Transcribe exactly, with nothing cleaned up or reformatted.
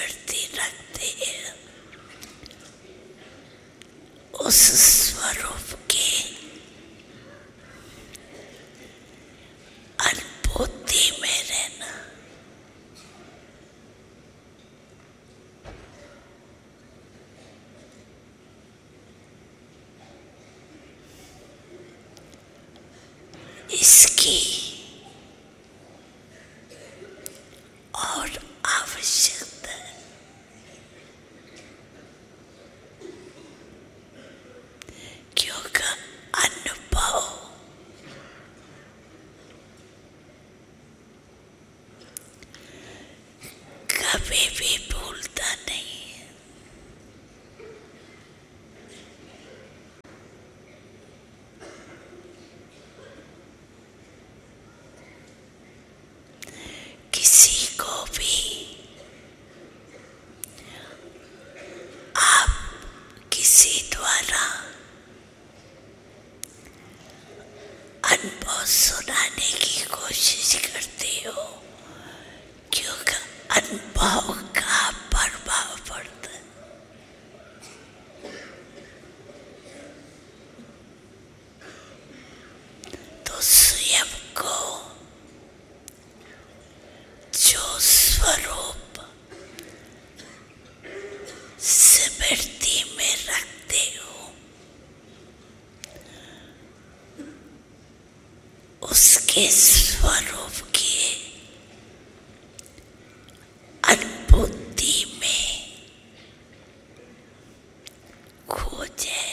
स्मृति रखते हैं उस स्वरूप के अनुभूति में रहना। इसकी और आवश्यकता है, क्योंकि अनुभव कभी भी भूलता नहीं है। किसी को भी आप किसी द्वारा अनुभव सुनाने की कोशिश करते हो, क्योंकि अनुभव का प्रभाव पड़ता है। तो स्वयं को जो स्वरूप स्मृति में रखते हो, उसके स्वरूप की अनुभूति में खो जाए।